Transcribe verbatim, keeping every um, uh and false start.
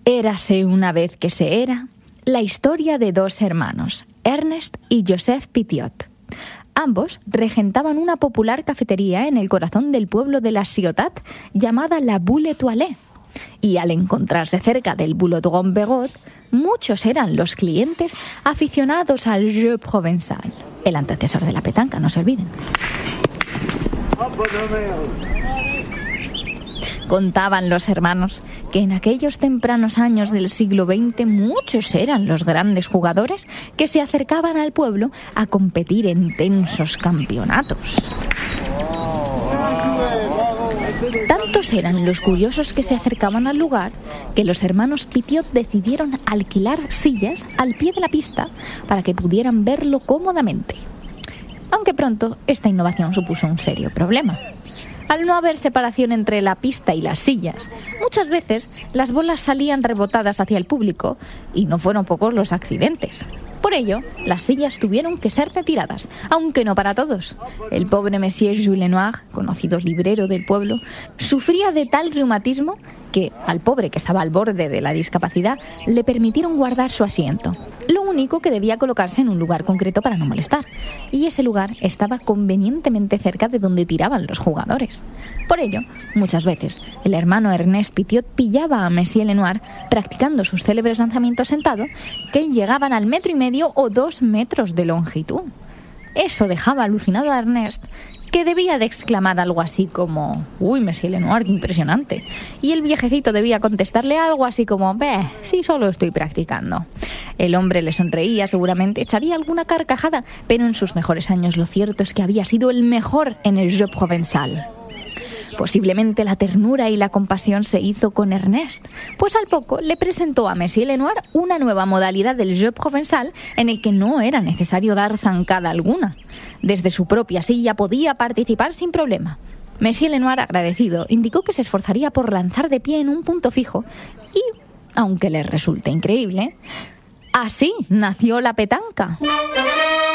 Érase una vez que se era la historia de dos hermanos, Ernest y Joseph Pittiot. Ambos regentaban una popular cafetería en el corazón del pueblo de la Ciotat llamada la Boule Étoilée. Y al encontrarse cerca del Boulodrome Bégot, muchos eran los clientes aficionados al jeu provençal, el antecesor de la petanca, no se olviden. Contaban los hermanos que en aquellos tempranos años del siglo veinte muchos eran los grandes jugadores que se acercaban al pueblo a competir en tensos campeonatos. Tantos eran los curiosos que se acercaban al lugar que los hermanos Pittiot decidieron alquilar sillas al pie de la pista para que pudieran verlo cómodamente. Aunque pronto esta innovación supuso un serio problema. Al no haber separación entre la pista y las sillas, muchas veces las bolas salían rebotadas hacia el público y no fueron pocos los accidentes. Por ello, las sillas tuvieron que ser retiradas, aunque no para todos. El pobre Monsieur Jules Lenoir, conocido librero del pueblo, sufría de tal reumatismo que al pobre que estaba al borde de la discapacidad le permitieron guardar su asiento. Lo único que debía colocarse en un lugar concreto para no molestar, y ese lugar estaba convenientemente cerca de donde tiraban los jugadores. Por ello, muchas veces, el hermano Ernest Pittiot pillaba a Monsieur Lenoir practicando sus célebres lanzamientos sentado, que llegaban al metro y medio o dos metros de longitud. Eso dejaba alucinado a Ernest, que debía de exclamar algo así como «Uy, Monsieur Lenoir, qué impresionante». Y el viejecito debía contestarle algo así como «Beh, sí, solo estoy practicando». El hombre le sonreía, seguramente echaría alguna carcajada, pero en sus mejores años lo cierto es que había sido el mejor en el jeu provençal. Posiblemente la ternura y la compasión se hizo con Ernest, pues al poco le presentó a Monsieur Lenoir una nueva modalidad del jeu provençal en el que no era necesario dar zancada alguna. Desde su propia silla podía participar sin problema. Monsieur Lenoir, agradecido, indicó que se esforzaría por lanzar de pie en un punto fijo y, aunque les resulte increíble, así nació la petanca.